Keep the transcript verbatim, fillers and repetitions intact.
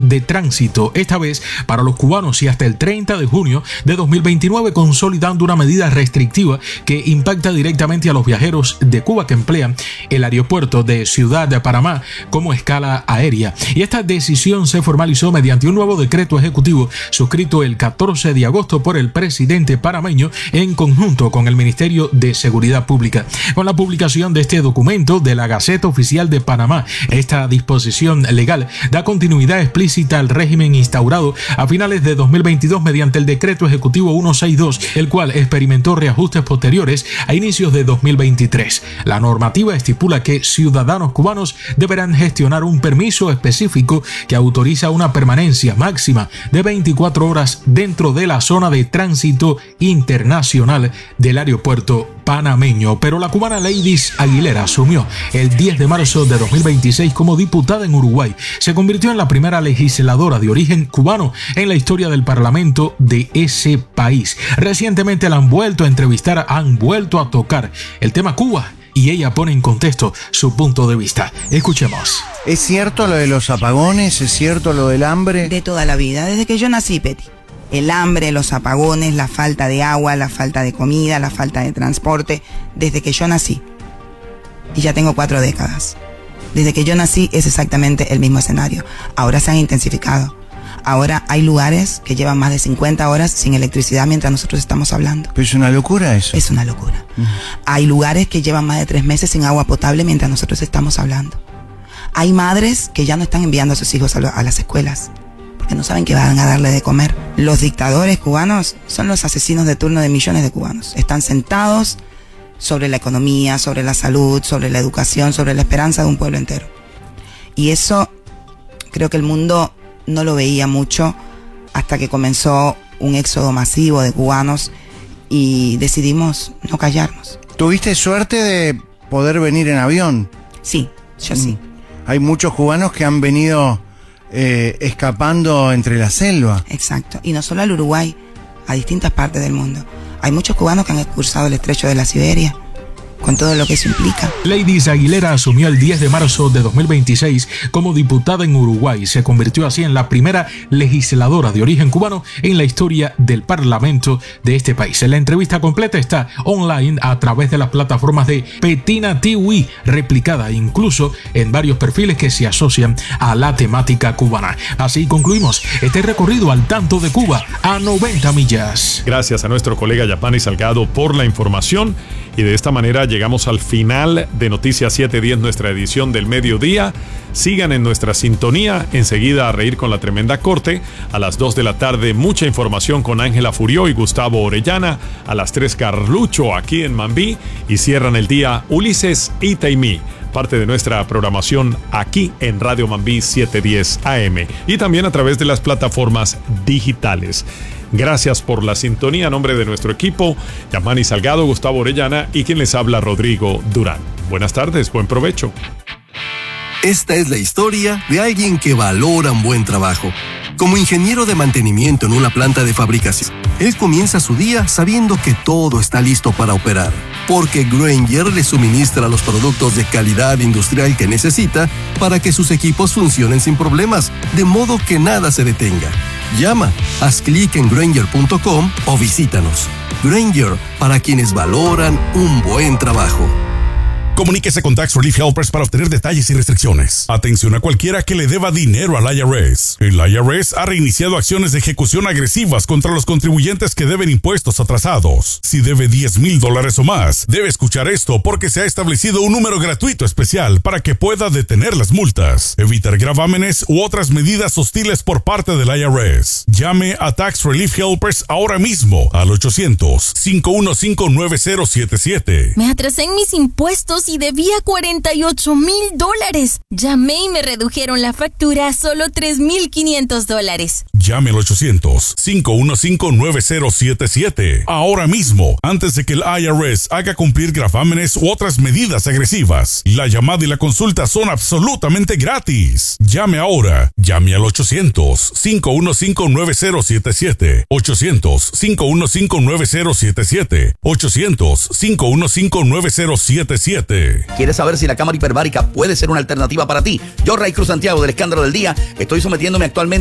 de tránsito, esta vez para los cubanos y hasta el treinta de junio de dos mil veintinueve, consolidando una medida restrictiva que impacta directamente a los viajeros de Cuba que emplean el aeropuerto de Ciudad de Panamá como escala aérea. Y esta decisión se formalizó mediante un nuevo decreto ejecutivo suscrito el catorce de agosto por el presidente panameño en conjunto con el Ministerio de Seguridad Pública. Con la publicación de este documento de la Gaceta Oficial de Panamá, esta disposición legal da continuidad explícita al régimen instaurado a finales de dos mil veintidós mediante el decreto ejecutivo ciento sesenta y dos, el cual experimentó reajustes posteriores a inicios de dos mil veintitrés. La normativa estipula que ciudadanos cubanos deberán gestionar un permiso específico que autoriza una permanencia máxima de veinticuatro horas dentro de la zona de tránsito internacional del aeropuerto panameño. Pero la cubana Leydis Aguilera asumió el diez de marzo de dos mil veintiséis como diputada en Uruguay. Se convirtió en la primera legisladora de origen cubano en la historia del parlamento de ese país. Recientemente la han vuelto a entrevistar, han vuelto a tocar el tema Cuba y ella pone en contexto su punto de vista. Escuchemos. ¿Es cierto lo de los apagones? ¿Es cierto lo del hambre? De toda la vida, desde que yo nací, Peti. El hambre, los apagones, la falta de agua, la falta de comida, la falta de transporte, desde que yo nací. Y ya tengo cuatro décadas. Desde que yo nací es exactamente el mismo escenario. Ahora se han intensificado. Ahora hay lugares que llevan más de cincuenta horas sin electricidad mientras nosotros estamos hablando. Pero es una locura eso. Es una locura. Uh-huh. Hay lugares que llevan más de tres meses sin agua potable mientras nosotros estamos hablando. Hay madres que ya no están enviando a sus hijos a, lo, a las escuelas porque no saben que van a darle de comer. Los dictadores cubanos son los asesinos de turno de millones de cubanos. Están sentados sobre la economía, sobre la salud, sobre la educación, sobre la esperanza de un pueblo entero. Y eso creo que el mundo no lo veía mucho hasta que comenzó un éxodo masivo de cubanos y decidimos no callarnos. ¿Tuviste suerte de poder venir en avión? Sí, yo sí. Hay muchos cubanos que han venido eh, escapando entre la selva. Exacto, y no solo al Uruguay, a distintas partes del mundo. Hay muchos cubanos que han cruzado el estrecho de la Siberia, con todo lo que eso implica. Leydis Aguilera asumió el diez de marzo de dos mil veintiséis como diputada en Uruguay. Se convirtió así en la primera legisladora de origen cubano en la historia del parlamento de este país. La entrevista completa está online a través de las plataformas de Petina T V, replicada incluso en varios perfiles que se asocian a la temática cubana. Así concluimos este recorrido al tanto de Cuba a noventa millas. Gracias a nuestro colega Yapani Salgado por la información. Y de esta manera llegamos al final de Noticias siete diez, nuestra edición del mediodía. Sigan en nuestra sintonía, enseguida a reír con la tremenda corte. A las dos de la tarde, mucha información con Ángela Furió y Gustavo Orellana. A las tres, Carlucho aquí en Mambí. Y cierran el día Ulises y Taimí, parte de nuestra programación aquí en Radio Mambí setecientos diez A M y también a través de las plataformas digitales. Gracias por la sintonía. A nombre de nuestro equipo, Yamani Salgado, Gustavo Orellana y quien les habla, Rodrigo Durán. Buenas tardes, buen provecho. Esta es la historia de alguien que valora un buen trabajo. Como ingeniero de mantenimiento en una planta de fabricación, él comienza su día sabiendo que todo está listo para operar, porque Grainger le suministra los productos de calidad industrial que necesita para que sus equipos funcionen sin problemas, de modo que nada se detenga. Llama, haz clic en Grainger punto com o visítanos. Grainger, para quienes valoran un buen trabajo. Comuníquese con Tax Relief Helpers para obtener detalles y restricciones. Atención a cualquiera que le deba dinero al I R S. El I R S ha reiniciado acciones de ejecución agresivas contra los contribuyentes que deben impuestos atrasados. Si debe diez mil dólares o más, debe escuchar esto porque se ha establecido un número gratuito especial para que pueda detener las multas, evitar gravámenes u otras medidas hostiles por parte del I R S. Llame a Tax Relief Helpers ahora mismo al ochocientos, cinco uno cinco, nueve cero siete siete. Me atrasé en mis impuestos y debía cuarenta y ocho mil dólares. Llamé y me redujeron la factura a solo tres mil quinientos dólares. Llame al ochocientos, cinco uno cinco, nueve cero siete siete. Ahora mismo, antes de que el I R S haga cumplir gravámenes u otras medidas agresivas. La llamada y la consulta son absolutamente gratis. Llame ahora. Llame al ochocientos, cinco uno cinco, nueve cero siete siete. ochocientos, cinco uno cinco, nueve cero siete siete. ochocientos, cinco uno cinco, nueve cero siete siete. ¿Quieres saber si la cámara hiperbárica puede ser una alternativa para ti? Yo, Ray Cruz Santiago, del Escándalo del Día, estoy sometiéndome actualmente